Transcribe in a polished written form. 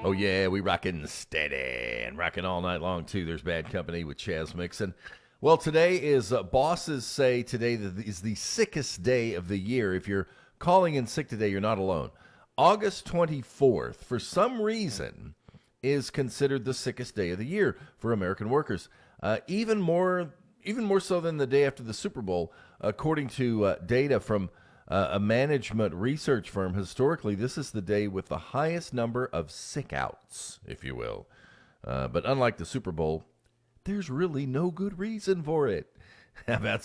Oh, yeah, we rockin' steady and rockin' all night long, too. There's Bad Company with Chaz Mixon. Well, today is bosses say today that is the sickest day of the year. If you're calling in sick today, you're not alone. August 24th, for some reason, is considered the sickest day of the year for American workers. Even more so than the day after the Super Bowl, according to data from a management research firm. Historically, this is the day with the highest number of sick outs, if you will. But unlike the Super Bowl, there's really no good reason for it. How about